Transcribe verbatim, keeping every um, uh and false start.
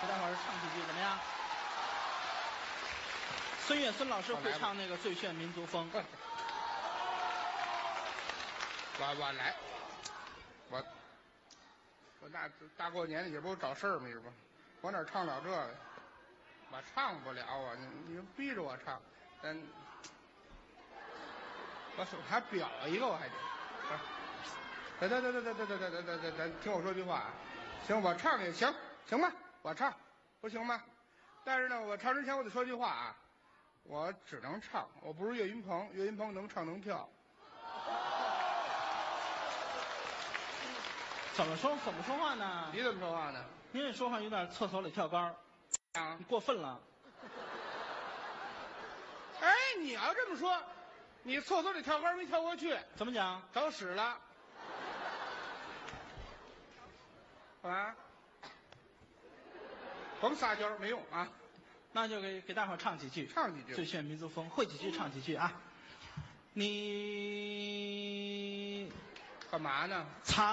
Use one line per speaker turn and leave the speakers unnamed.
给大伙儿唱几句怎么样？孙越孙老师会唱那个《最炫民族风》。
我我来，我我大大过年的也不是找事儿嘛，是吧？我哪唱了这个？我唱不了啊！你你逼着我唱，但我手还表一个，我还得。等等等等等等等等等等等，听我说句话啊！行，我唱也行，行吧？我唱，不行吗？但是呢，我唱之前我得说句话啊，我只能唱，我不是岳云鹏，岳云鹏能唱能跳。
怎么说怎么说话呢？
你怎么说话呢？
您这说话有点厕所里跳杆儿，
啊
你，过分了。
哎，你要这么说，你厕所里跳杆没跳过去，
怎么讲？
找屎了。啊，甭撒娇没用啊，
那就给给大伙儿唱几句，
唱几句
最炫民族风，会几句唱几句啊。你
干嘛呢？
擦。